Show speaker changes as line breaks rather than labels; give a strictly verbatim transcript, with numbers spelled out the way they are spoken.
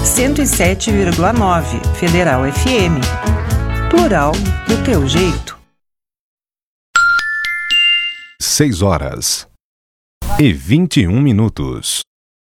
cento e sete vírgula nove Federal F M. Plural do teu jeito.
Seis horas e vinte e um minutos.